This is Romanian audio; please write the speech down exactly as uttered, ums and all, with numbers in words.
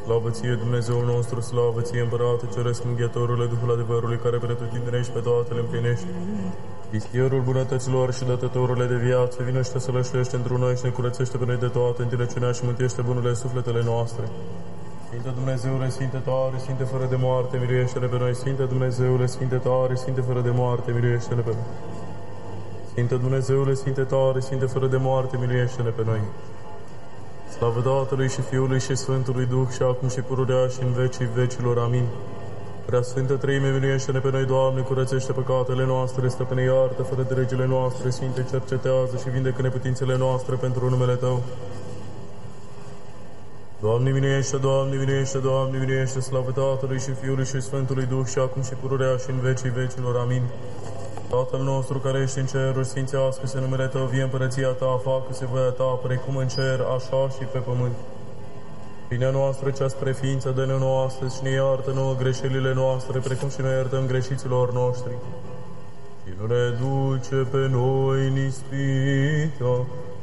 Slavă ție, Dumnezeul nostru, slavă ție, Împărate Ceresc, Mânghiatorule, Duhul adevărului, care pretutindene și pe toate le împlinești. Vistierul bunătăților și dătătorule de viață, vinește să lășește într-un noi și ne curățește pe noi de toate întinăciunea și mântuiește bunurile sufletele noastre. Sfinte Dumnezeule, Sfinte tare, Sfinte fără de moarte, miluiește-ne pe noi. Sfinte Dumnezeule, Sfinte tare, Sfinte fără de moarte, miluiește-ne pe noi. Sfinte Dumnezeule, Sfinte tare, Sfinte fără de moarte, miluiește-ne pe noi. Slavă Tatălui și Fiului și Sfântului Duh, și acum și pururea și în vecii vecilor. Amin. Prea Sfântă Treime, miluiește-ne pe noi, Doamne, curățește păcatele noastre, Stăpâne, iartă fără de regile noastre, Sfinte, cercetează și vindecă neputințele noastre pentru numele Tău. Doamne, miluiește, Doamne, miluiește, Doamne, miluiește, slavă Tatălui și Fiului și Sfântului Duh, și acum și pururea și în vecii vecilor. Amin. Tatăl nostru care ești în ceruri, sfințească-se numele Tău, vie împărăția Ta, facă-se voia Ta, precum în cer, așa și pe pământ. Pâinea noastră cea spre ființă, dă-ne nouă astăzi și ne iartă nouă greșelile noastre, precum și noi iertăm greșiților noștri. Și nu ne duce pe noi în ispită,